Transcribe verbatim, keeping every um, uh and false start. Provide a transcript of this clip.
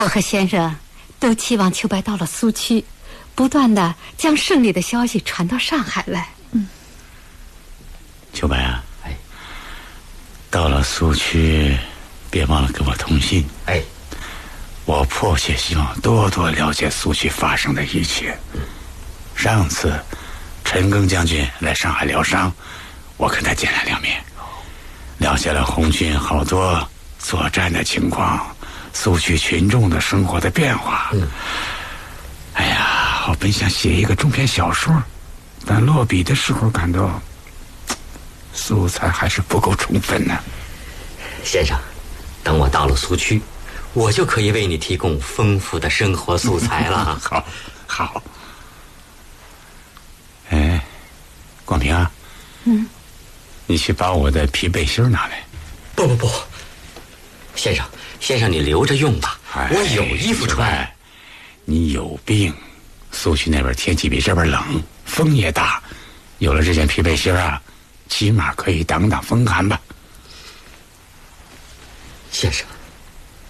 我和先生都期望秋白到了苏区，不断的将胜利的消息传到上海来。嗯， 秋白啊，哎，到了苏区，别忘了跟我通信。 哎， 我迫切希望多多了解苏区发生的一切。嗯，上次陈赓将军来上海疗伤，我跟他见了两面，了解了红军好多作战的情况，苏区群众的生活的变化。嗯，哎呀，我本想写一个中篇小说，但落笔的时候感到素材还是不够充分呢。 先生，等我到了苏区，我就可以为你提供丰富的生活素材了。 好，好。哎，广平啊， 嗯， 你去把我的皮背心拿来。 不不不，先生，先生你留着用吧，哎、我有衣服穿。 你有病，苏区那边天气比这边冷，风也大，有了这件皮背心啊，起码可以挡挡风寒吧。 先生。